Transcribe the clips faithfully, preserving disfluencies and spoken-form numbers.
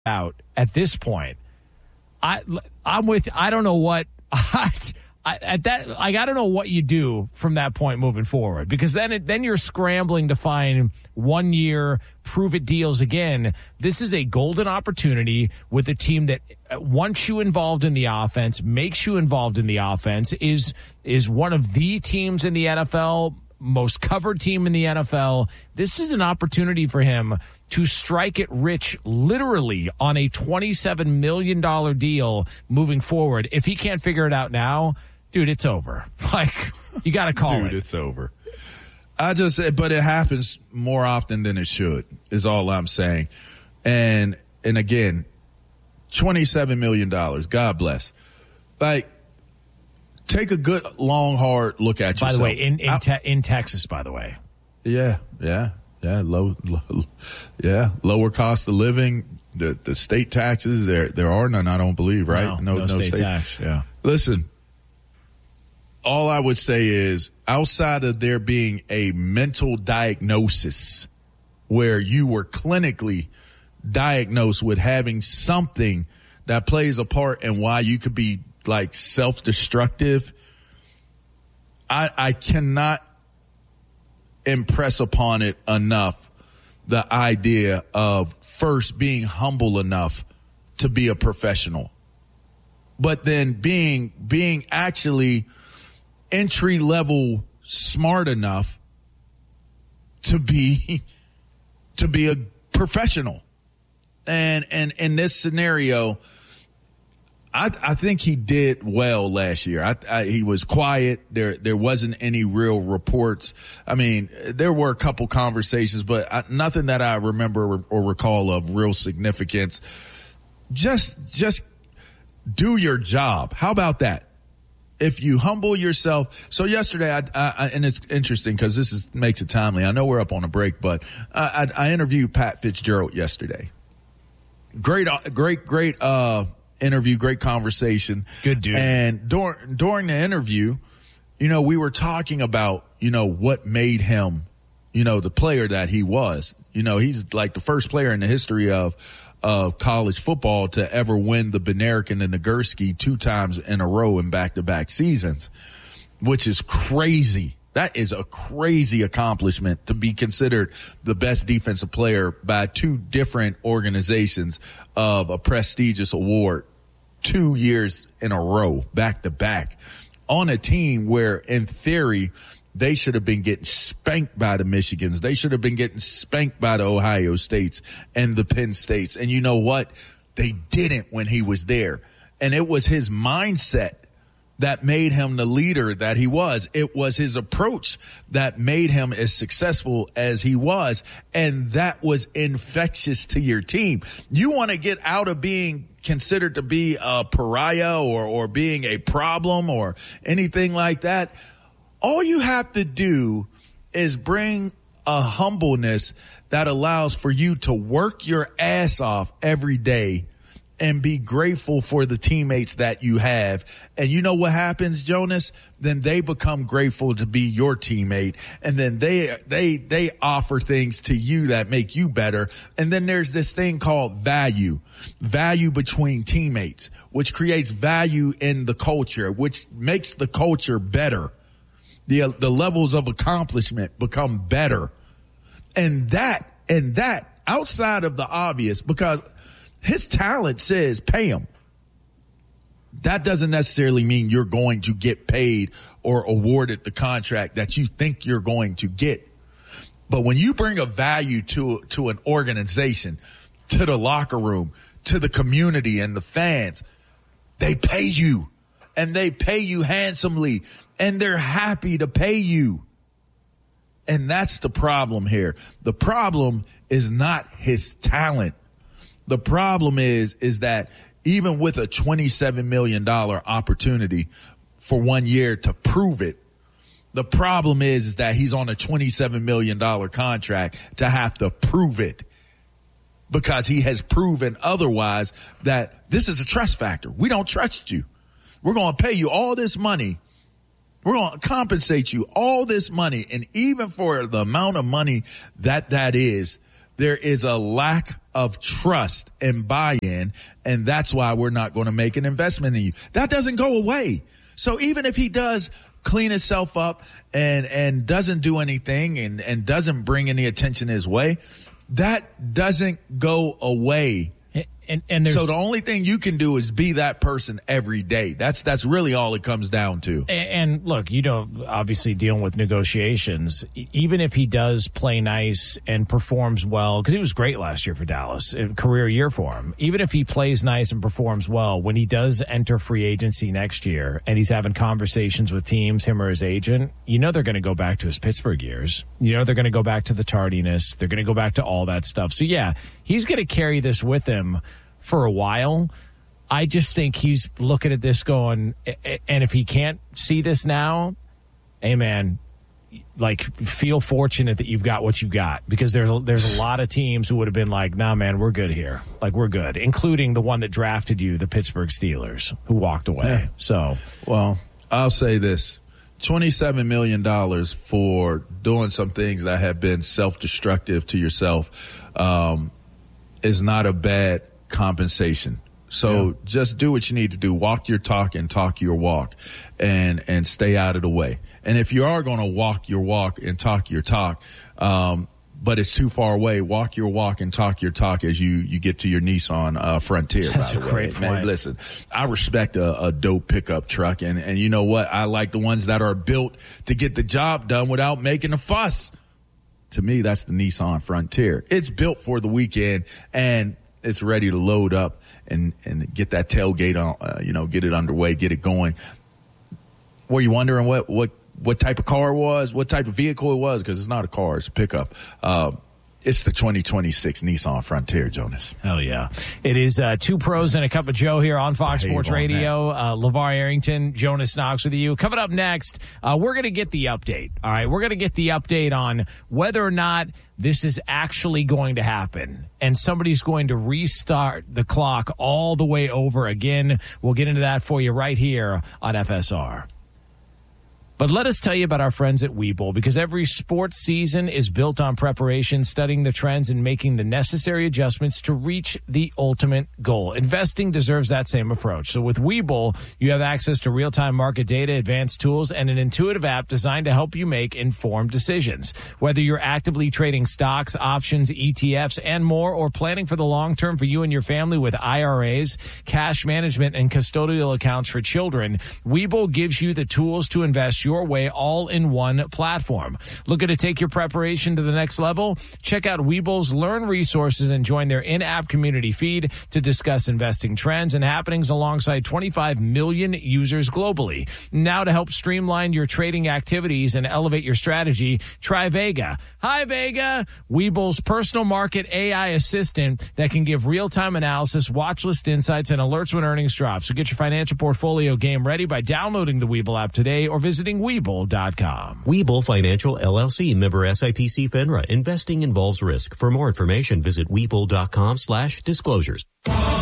out at this point. I, I'm with, I don't know what, I, I, at that, like, I don't know what you do from that point moving forward, because then it, then you're scrambling to find one year prove it deals again. This is a golden opportunity with a team that wants you involved in the offense, makes you involved in the offense, is, is one of the teams in the N F L, most covered team in the N F L. This is an opportunity for him to strike it rich, literally, on a twenty-seven million dollars deal moving forward. If he can't figure it out now, dude, it's over. Like, you got to call dude, it. Dude, it's over. I just, but it happens more often than it should, is all I'm saying. And, and again, twenty-seven million dollars, God bless. Like, take a good, long, hard look at yourself. By the way, in in, te- in Texas, by the way. Yeah, yeah, yeah. Low, low, yeah, lower cost of living. The the state taxes, there there are none. I don't believe, right? No, no, no state, state tax. Yeah. Listen, all I would say is, outside of there being a mental diagnosis where you were clinically diagnosed with having something that plays a part in why you could be like self-destructive, I, I cannot impress upon it enough the idea of first being humble enough to be a professional, but then being, being actually entry level smart enough to be, to be a professional. And, and in this scenario, I, I think he did well last year. I, I, he was quiet. There, there wasn't any real reports. I mean, there were a couple conversations, but I, nothing that I remember or, or recall of real significance. Just, just do your job. How about that? If you humble yourself. So yesterday, I, I, and it's interesting because this is, makes it timely. I know we're up on a break, but I, I, I interviewed Pat Fitzgerald yesterday. Great, great, great, uh, interview, great conversation. Good dude. And during, during the interview, you know, we were talking about, you know, what made him, you know, the player that he was. You know, he's like the first player in the history of, of college football to ever win the Bednarik and the Nagurski two times in a row in back-to-back seasons, which is crazy. That is a crazy accomplishment to be considered the best defensive player by two different organizations of a prestigious award two years in a row, back to back, on a team where in theory they should have been getting spanked by the Michigans. They should have been getting spanked by the Ohio States and the Penn States. And you know what? They didn't when he was there. And it was his mindset that made him the leader that he was. It was his approach that made him as successful as he was. And that was infectious to your team. You want to get out of being considered to be a pariah or, or being a problem or anything like that. All you have to do is bring a humbleness that allows for you to work your ass off every day and be grateful for the teammates that you have. And you know what happens, Jonas? Then they become grateful to be your teammate. And then they, they, they offer things to you that make you better. And then there's this thing called value, value between teammates, which creates value in the culture, which makes the culture better. The, the levels of accomplishment become better. And that, and that outside of the obvious, because his talent says pay him. That doesn't necessarily mean you're going to get paid or awarded the contract that you think you're going to get. But when you bring a value to, to an organization, to the locker room, to the community and the fans, they pay you, and they pay you handsomely, and they're happy to pay you. And that's the problem here. The problem is not his talent. The problem is, is that even with a twenty-seven million dollars opportunity for one year to prove it, the problem is, is that he's on a twenty-seven million dollars contract to have to prove it, because he has proven otherwise that this is a trust factor. We don't trust you. We're going to pay you all this money. We're going to compensate you all this money. And even for the amount of money that that is, there is a lack of trust and buy-in, and that's why we're not going to make an investment in you. That doesn't go away. So even if he does clean himself up and, and doesn't do anything and, and doesn't bring any attention his way, that doesn't go away. And, and so the only thing you can do is be that person every day. That's that's really all it comes down to. And, and look, you know, obviously dealing with negotiations, even if he does play nice and performs well, because he was great last year for Dallas, a career year for him. Even if he plays nice and performs well, when he does enter free agency next year and he's having conversations with teams, him or his agent, you know they're going to go back to his Pittsburgh years. You know they're going to go back to the tardiness. They're going to go back to all that stuff. So, yeah, he's going to carry this with him for a while. I just think he's looking at this going, and if he can't see this now, hey man, like feel fortunate that you've got what you got, because there's a, there's a lot of teams who would have been like, nah man, we're good here. Like we're good, including the one that drafted you, the Pittsburgh Steelers, who walked away. Yeah. So, well, I'll say this. twenty-seven million dollars for doing some things that have been self-destructive to yourself um, is not a bad compensation. So yeah. Just do what you need to do. Walk your talk and talk your walk, and and stay out of the way. And if you are going to walk your walk and talk your talk, um, but it's too far away, walk your walk and talk your talk as you, you get to your Nissan uh, Frontier. That's a great point. Man, listen, I respect a, a dope pickup truck, and, and you know what? I like the ones that are built to get the job done without making a fuss. To me, that's the Nissan Frontier. It's built for the weekend, and it's ready to load up and, and get that tailgate on, uh, you know, get it underway, get it going. Were you wondering what, what, what type of car it was, what type of vehicle it was? Because it's not a car, it's a pickup. Uh, it's the twenty twenty-six Nissan Frontier, Jonas. Hell yeah. It is uh, two pros and a cup of Joe here on Fox Sports Radio. Uh, LeVar Arrington, Jonas Knox with you. Coming up next, uh, we're going to get the update. All right, we're going to get the update on whether or not this is actually going to happen and somebody's going to restart the clock all the way over again. We'll get into that for you right here on F S R. But let us tell you about our friends at Webull, because every sports season is built on preparation, studying the trends, and making the necessary adjustments to reach the ultimate goal. Investing deserves that same approach. So with Webull, you have access to real-time market data, advanced tools, and an intuitive app designed to help you make informed decisions. Whether you're actively trading stocks, options, E T Fs, and more, or planning for the long term for you and your family with I R As, cash management, and custodial accounts for children, Webull gives you the tools to invest your your way all in one platform. Looking to take your preparation to the next level? Check out Webull's Learn resources and join their in-app community feed to discuss investing trends and happenings alongside twenty-five million users globally. Now to help streamline your trading activities and elevate your strategy, try Vega. Hi, Vega, Webull's personal market A I assistant that can give real-time analysis, watch list insights, and alerts when earnings drop. So get your financial portfolio game ready by downloading the Webull app today or visiting Webull dot com. Webull Financial, L L C, member S I P C FINRA. Investing involves risk. For more information, visit Webull dot com slash disclosures. Di Maria's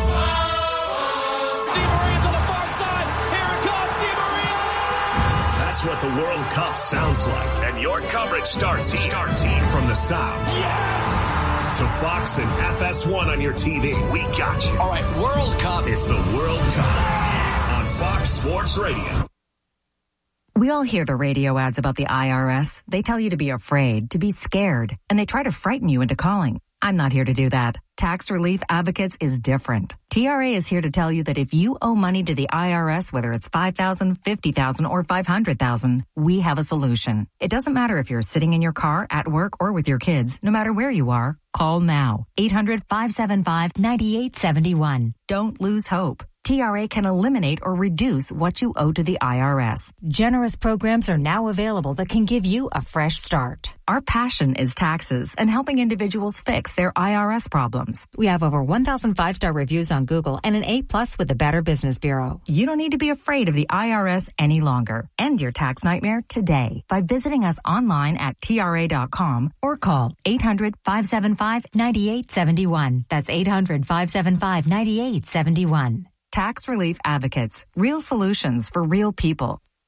on the far side. Here it comes, Di Maria! That's what the World Cup sounds like. And your coverage starts here. Starts here. From the South. Yes! To Fox and F S one on your T V. We got you. All right, World Cup. It's the World Cup on Fox Sports Radio. We all hear the radio ads about the I R S. They tell you to be afraid, to be scared, and they try to frighten you into calling. I'm not here to do that. Tax Relief Advocates is different. T R A is here to tell you that if you owe money to the I R S, whether it's five thousand dollars, fifty thousand dollars, or five hundred thousand dollars, we have a solution. It doesn't matter if you're sitting in your car, at work, or with your kids. No matter where you are, call now. eight hundred, five seven five, nine eight seven one. Don't lose hope. T R A can eliminate or reduce what you owe to the I R S. Generous programs are now available that can give you a fresh start. Our passion is taxes and helping individuals fix their I R S problems. We have over one thousand five-star reviews on Google and an A plus with the Better Business Bureau. You don't need to be afraid of the I R S any longer. End your tax nightmare today by visiting us online at T R A dot com or call eight hundred, five seven five, nine eight seven one. That's eight hundred, five seven five, nine eight seven one. Tax Relief Advocates. Real solutions for real people.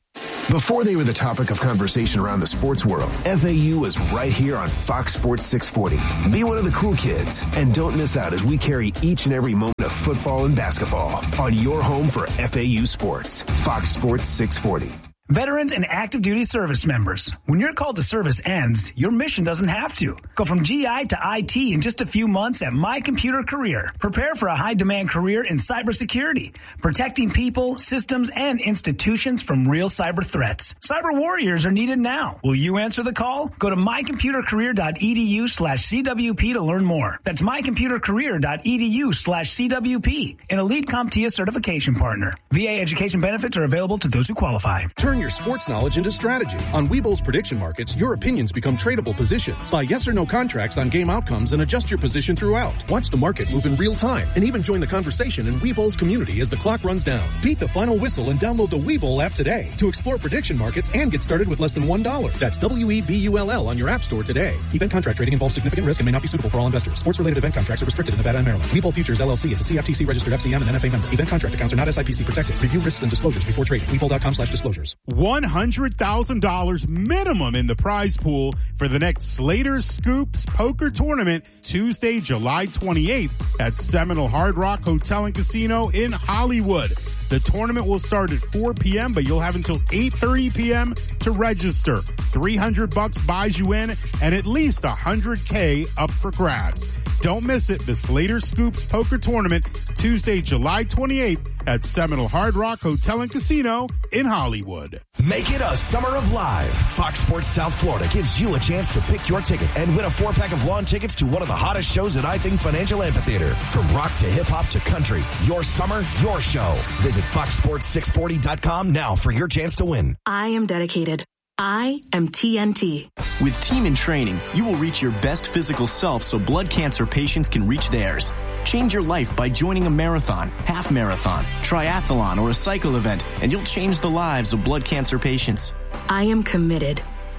Before they were the topic of conversation around the sports world, F A U was right here on Fox Sports six forty. Be one of the cool kids, and don't miss out as we carry each and every moment of football and basketball on your home for F A U Sports. Fox Sports six forty. Veterans and active duty service members, when your call to service ends, your mission doesn't have to. Go from G I to I T in just a few months at My Computer Career. Prepare for a high-demand career in cybersecurity, protecting people, systems, and institutions from real cyber threats. Cyber warriors are needed now. Will you answer the call? Go to mycomputercareer.edu slash CWP to learn more. That's mycomputercareer.edu slash CWP, an elite CompTIA certification partner. V A education benefits are available to those who qualify. Turn your sports knowledge into strategy. On Webull's prediction markets, your opinions become tradable positions. Buy yes or no contracts on game outcomes and adjust your position throughout. Watch the market move in real time and even join the conversation in Webull's community as the clock runs down. Beat the final whistle and download the Webull app today to explore prediction markets and get started with less than one dollar. That's W E B U L L on your app store today. Event contract trading involves significant risk and may not be suitable for all investors. Sports-related event contracts are restricted in Nevada and Maryland. Webull Futures L L C is a C F T C-registered F C M and N F A member. Event contract accounts are not S I P C protected. Review risks and disclosures before trading. Webull.com slash disclosures. one hundred thousand dollars minimum in the prize pool for the next Slater Scoops Poker Tournament, Tuesday, July twenty-eighth at Seminole Hard Rock Hotel and Casino in Hollywood. The tournament will start at four p.m., but you'll have until eight thirty p.m. to register. three hundred bucks buys you in and at least one hundred K up for grabs. Don't miss it. The Slater Scoops Poker Tournament, Tuesday, July twenty-eighth at Seminole Hard Rock Hotel and Casino in Hollywood. Make it a summer of live. Fox Sports South Florida gives you a chance to pick your ticket and win a four-pack of lawn tickets to one of the hottest shows at I Think Financial Amphitheater. From rock to hip-hop to country, your summer, your show. Visit fox sports six forty dot com now for your chance to win. I am dedicated. I am T N T. With Team in Training, you will reach your best physical self so blood cancer patients can reach theirs. Change your life by joining a marathon, half marathon, triathlon, or a cycle event, and you'll change the lives of blood cancer patients. I am committed.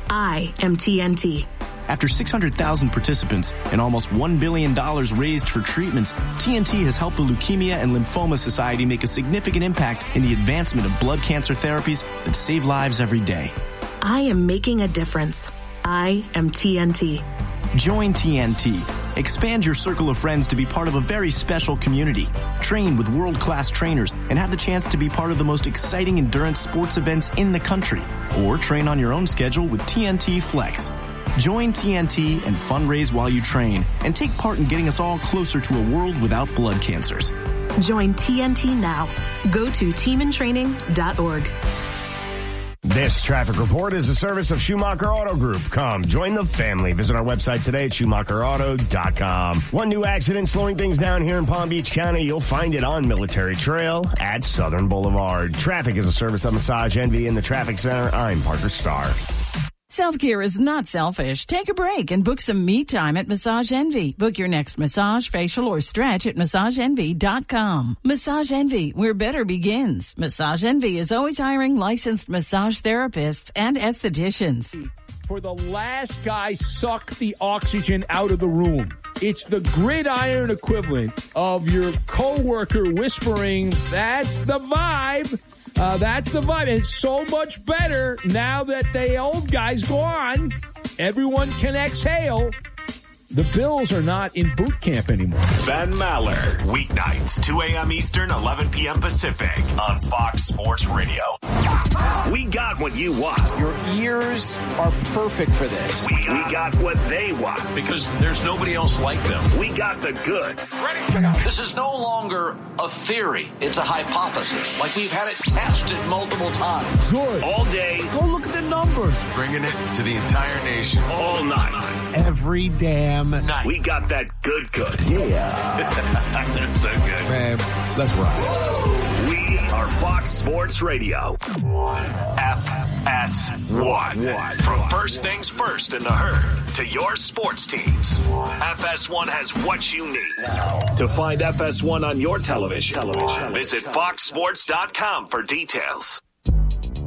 I am T N T. After six hundred thousand participants and almost one billion dollars raised for treatments, T N T has helped the Leukemia and Lymphoma Society make a significant impact in the advancement of blood cancer therapies that save lives every day. I am making a difference. I am T N T. Join T N T. Expand your circle of friends to be part of a very special community. Train with world-class trainers and have the chance to be part of the most exciting endurance sports events in the country. Or train on your own schedule with T N T Flex. Join T N T and fundraise while you train and take part in getting us all closer to a world without blood cancers. Join T N T now. Go to team in training dot org. This traffic report is a service of Schumacher Auto Group. Come, join the family. Visit our website today at schumacher auto dot com. One new accident slowing things down here in Palm Beach County. You'll find it on Military Trail at Southern Boulevard. Traffic is a service of Massage Envy in the Traffic Center. I'm Parker Starr. Self-care is not selfish. Take a break and book some me time at Massage Envy. Book your next massage, facial, or stretch at massage envy dot com. Massage Envy, where better begins. Massage Envy is always hiring licensed massage therapists and estheticians. For the last guy suck the oxygen out of the room. It's the gridiron equivalent of your coworker whispering, "That's the vibe." Uh, that's the vibe. And it's so much better now that the old guy's gone. Everyone can exhale. The Bills are not in boot camp anymore. Ben Maller, weeknights, two a.m. Eastern, eleven p.m. Pacific on Fox Sports Radio. We got what you want. Your ears are perfect for this. We, we got what they want. Because there's nobody else like them. We got the goods. Ready? This is no longer a theory. It's a hypothesis. Like we've had it tested multiple times. Good. All day. Go look at the numbers. Bringing it to the entire nation. All night. Every damn night. We got that good good. Yeah. That's so good. Man, let's rock. We are Fox Sports Radio. F S one. From first things first in the herd to your sports teams. F S one has what you need. To find F S one on your television, television. Visit fox sports dot com for details.